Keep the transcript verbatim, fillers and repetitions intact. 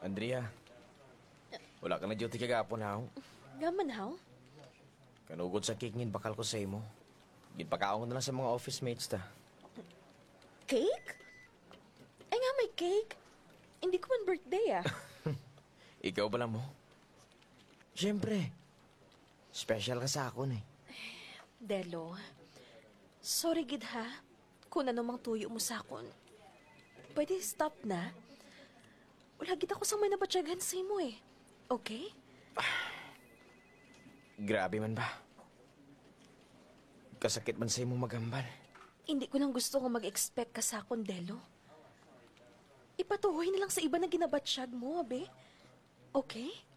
Andrea, wala ka na duty kagapon haw. Gaman haw? Kanugod sa cake ngin bakal ko sa imo. Ginpakaon ko na lang sa mga office mates ta. Cake? Ay nga may cake. Hindi ko man birthday ah. Ikaw ba lang mo? Siyempre. Special ka sa akin eh. Delo, sorry gid ha. Kung anumang tuyo mo sa akon. Pwede stop na? Wala gid ako sa may nabatsyagan sa imo eh. Okay? Grabe man ba? Kasakit man sa imo magambal. Hindi ko nang gusto kong mag-expect ka sa akon, Delo. Ipatuhoy na lang sa iba na ginabatsyag mo, abe. Okay?